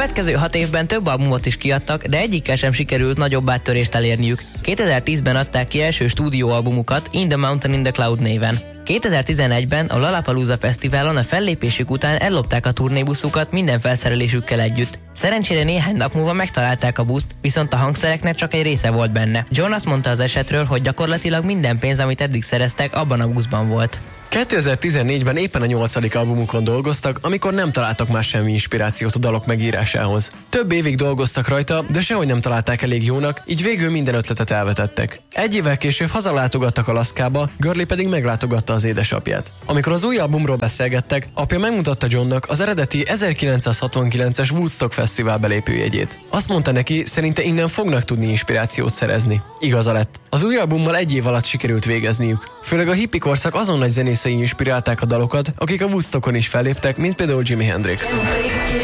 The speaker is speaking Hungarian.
következő 6 évben több albumot is kiadtak, de egyikkel sem sikerült nagyobb áttörést elérniük. 2010-ben adták ki első stúdióalbumukat In the Mountain in the Cloud néven. 2011-ben a Lollapalooza Fesztiválon a fellépésük után ellopták a turnébuszukat minden felszerelésükkel együtt. Szerencsére néhány nap múlva megtalálták a buszt, viszont a hangszereknek csak egy része volt benne. John azt mondta az esetről, hogy gyakorlatilag minden pénz, amit eddig szereztek, abban a buszban volt. 2014-ben éppen a 8. albumukon dolgoztak, amikor nem találtak már semmi inspirációt a dalok megírásához. Több évig dolgoztak rajta, de sehogy nem találták elég jónak, így végül minden ötletet elvetettek. Egy évvel később hazalátogattak Alaszkába, Gurley pedig meglátogatta az édesapját. Amikor az új albumról beszélgettek, apja megmutatta Johnnak az eredeti 1969-es Woodstock Fesztivál belépőjegyét. Azt mondta neki, szerinte innen fognak tudni inspirációt szerezni. Igaza lett. Az új albummal egy év alatt sikerült végezniük. Főleg a hippi korszak azon nagy zenészei inspirálták a dalokat, akik a Woodstockon is felléptek, mint például Jimi Hendrix.